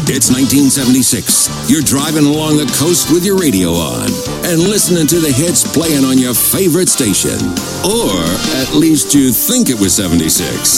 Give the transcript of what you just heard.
It's 1976. You're driving along the coast with your radio on and listening to the hits playing on your favorite station. Or at least you think it was 76.